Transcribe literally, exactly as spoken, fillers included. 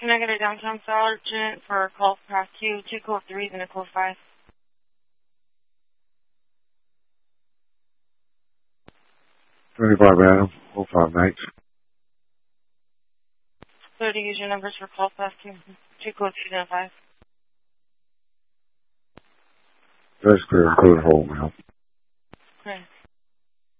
Negative downtown sergeant for call past two, two code three and a code five. twenty-five Adam, code five nights. thirty user numbers for call past two, two code three and a five. That's clear, clear hold, man.